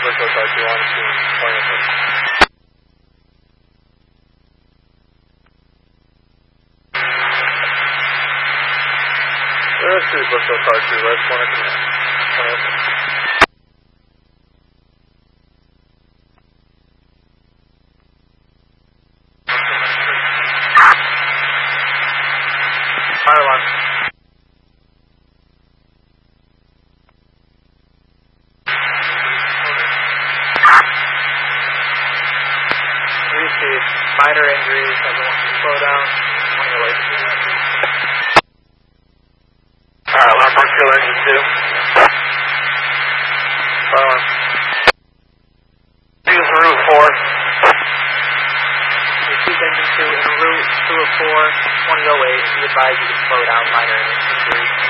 Bristol Car 2 on scene, point of Let's do Bristol Car 2, let's point of command. Point of command. Fire alarm. Received. Minor injuries. Everyone can slow down. 20 away. Alright, alarm Brookfield engine 2. Fire alarm. Use route 4. Received engine 2 en route 2 of 4, 2008. Be advised you can slow down minor injuries.